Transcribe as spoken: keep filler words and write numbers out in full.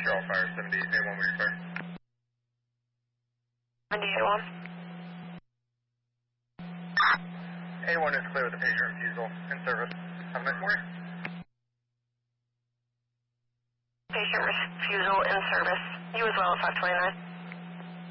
All fire, seventy-eight A one, will you fire? seventy-eight A one. A one is clear with the pager refusal in service. Have a nice morning. Patient refusal in service. You as well at five twenty-nine.